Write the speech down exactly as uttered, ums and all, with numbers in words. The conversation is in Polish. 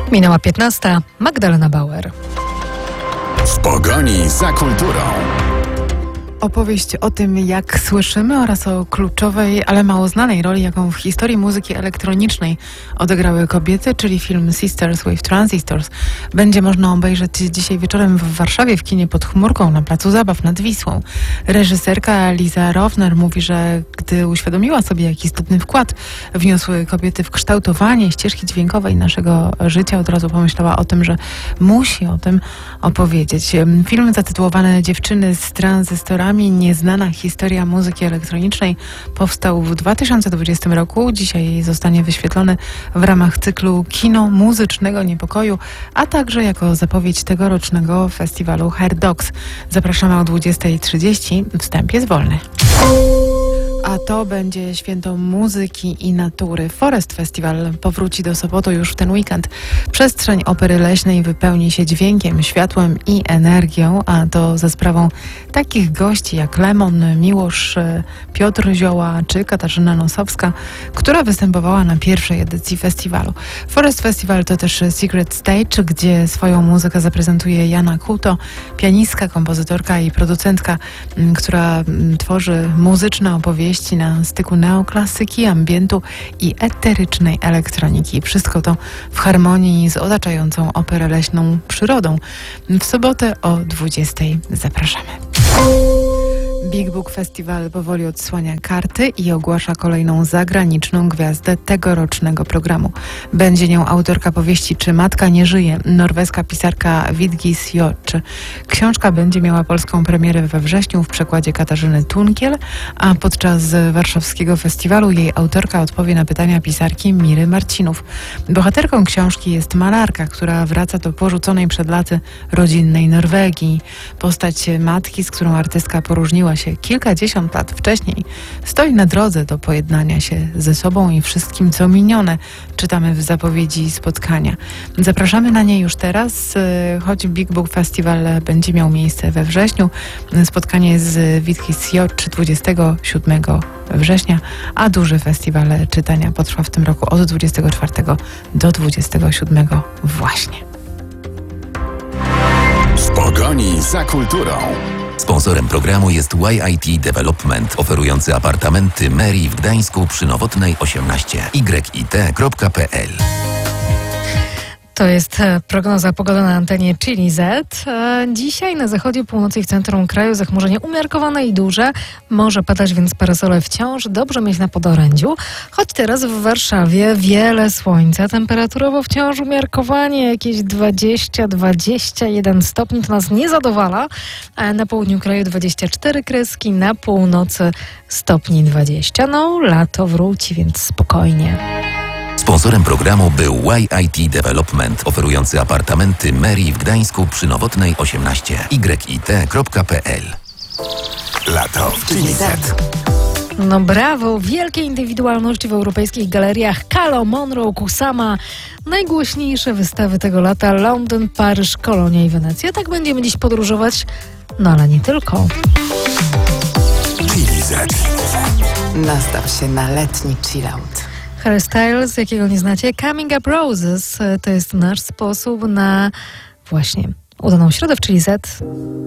Minęła piętnasta. Magdalena Bauer. W pogoni za kulturą. Opowieść o tym, jak słyszymy, oraz o kluczowej, ale mało znanej roli, jaką w historii muzyki elektronicznej odegrały kobiety, czyli film Sisters with Transistors, będzie można obejrzeć dzisiaj wieczorem w Warszawie w kinie Pod chmurką na Placu Zabaw nad Wisłą. Reżyserka Liza Rovner mówi, że gdy uświadomiła sobie, jaki istotny wkład wniosły kobiety w kształtowanie ścieżki dźwiękowej naszego życia, od razu pomyślała o tym, że musi o tym opowiedzieć. Film zatytułowany Dziewczyny z tranzystorami, nieznana historia muzyki elektronicznej, powstał w dwa tysiące dwudziestym roku. Dzisiaj zostanie wyświetlony w ramach cyklu Kino Muzycznego Niepokoju, a także jako zapowiedź tegorocznego festiwalu Hair Dogs. Zapraszamy o dwudziestej trzydzieści. Wstęp jest wolny. A to będzie święto muzyki i natury. Forest Festival powróci do Sopotu już w ten weekend. Przestrzeń Opery Leśnej wypełni się dźwiękiem, światłem i energią, a to za sprawą takich gości jak Lemon, Miłosz, Piotr Zioła czy Katarzyna Nosowska, która występowała na pierwszej edycji festiwalu. Forest Festival to też Secret Stage, gdzie swoją muzykę zaprezentuje Jana Kuto, pianistka, kompozytorka i producentka, która tworzy muzyczne opowieści na styku neoklasyki, ambientu i eterycznej elektroniki. Wszystko to w harmonii z otaczającą Operę Leśną przyrodą. W sobotę o dwudziestej zapraszamy. Big Book Festival powoli odsłania karty i ogłasza kolejną zagraniczną gwiazdę tegorocznego programu. Będzie nią autorka powieści Czy matka nie żyje, norweska pisarka Vigdis Hjorth. Książka będzie miała polską premierę we wrześniu w przekładzie Katarzyny Tunkiel, a podczas warszawskiego festiwalu jej autorka odpowie na pytania pisarki Miry Marcinów. Bohaterką książki jest malarka, która wraca do porzuconej przed laty rodzinnej Norwegii. Postać matki, z którą artystka poróżniła się kilkadziesiąt lat wcześniej, stoi na drodze do pojednania się ze sobą i wszystkim, co minione, czytamy w zapowiedzi spotkania. Zapraszamy na nie już teraz, choć Big Book Festival będzie miał miejsce we wrześniu. Spotkanie z Vigdis Hjorth dwudziestego siódmego września, a duży festiwal czytania potrwa w tym roku od dwudziestego czwartego do dwudziestego siódmego właśnie. W pogoni za kulturą. Sponsorem programu jest Y I T Development, oferujący apartamenty Meri w Gdańsku przy Nowotnej osiemnaście. y i t kropka p l. To jest prognoza pogody na antenie Chili Z. Dzisiaj na zachodzie, północy i w centrum kraju zachmurzenie umiarkowane i duże. Może padać, więc parasole wciąż dobrze mieć na podorędziu. Choć teraz w Warszawie wiele słońca. Temperaturowo wciąż umiarkowanie, jakieś dwadzieścia do dwudziestu jeden stopni. To nas nie zadowala. A na południu kraju dwadzieścia cztery kreski, na północy stopni dwadzieścia. No, lato wróci, więc spokojnie. Sponsorem programu był Y I T Development, oferujący apartamenty Meri w Gdańsku przy Nowotnej osiemnaście. y i t kropka p l. Lato w Chili Z. No brawo, wielkie indywidualności w europejskich galeriach. Kalo, Monroe, Kusama. Najgłośniejsze wystawy tego lata: Londyn, Paryż, Kolonia i Wenecja. Tak będziemy dziś podróżować, no ale nie tylko. Chili Z. Nastaw się na letni chillout. Harry Styles, jakiego nie znacie, Coming Up Roses. To jest nasz sposób na właśnie udaną środę w Chili Z.